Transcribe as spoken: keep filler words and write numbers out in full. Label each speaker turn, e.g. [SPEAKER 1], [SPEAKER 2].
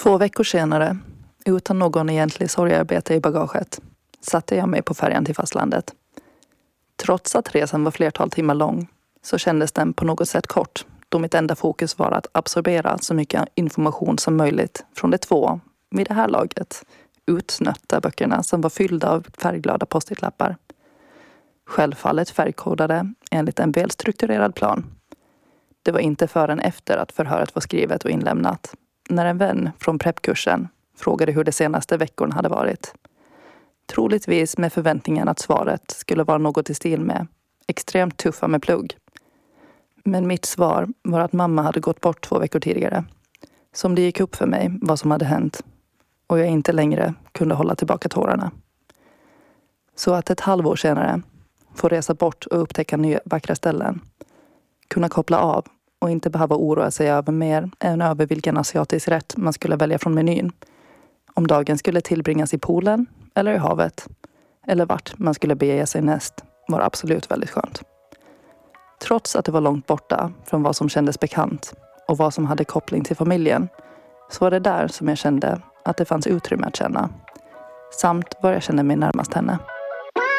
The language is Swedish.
[SPEAKER 1] Två veckor senare, utan någon egentlig sorgearbete i bagaget, satte jag mig på färjan till fastlandet. Trots att resan var flertal timmar lång så kändes den på något sätt kort, då mitt enda fokus var att absorbera så mycket information som möjligt från de två, vid det här laget, utnötta böckerna som var fyllda av färgglada post-it-lappar. Självfallet färgkodade enligt en välstrukturerad plan. Det var inte förrän efter att förhöret var skrivet och inlämnat, när en vän från preppkursen frågade hur de senaste veckorna hade varit. Troligtvis med förväntningen att svaret skulle vara något i stil med extremt tuffa med plugg. Men mitt svar var att mamma hade gått bort två veckor tidigare. Som det gick upp för mig vad som hade hänt och jag inte längre kunde hålla tillbaka tårarna. Så att ett halvår senare få resa bort och upptäcka nya vackra ställen. Kunna koppla av och inte behöva oroa sig över mer än över vilken asiatisk rätt man skulle välja från menyn. Om dagen skulle tillbringas i poolen eller i havet eller vart man skulle bege sig näst var absolut väldigt skönt. Trots att det var långt borta från vad som kändes bekant och vad som hade koppling till familjen så var det där som jag kände att det fanns utrymme att känna. Samt var jag kände mig närmast henne.